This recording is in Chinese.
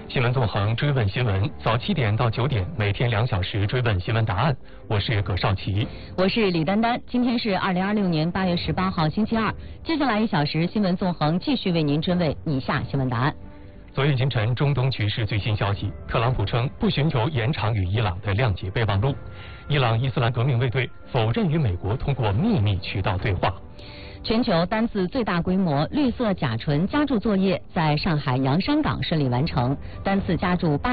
新闻纵横追问新闻，早7点到9点，每天2小时追问新闻答案。我是葛少奇， 我是李丹丹。今天是2026年8月18号，星期二。接下来1小时，新闻纵横继续为您追问以下新闻答案。 昨夜今晨，中东局势最新消息，特朗普称不寻求延长与伊朗的谅解备忘录。伊朗伊斯兰革命卫队否认与美国通过秘密渠道对话。 全球单次最大规模绿色甲醇加注作业在上海洋山港顺利完成，单次加注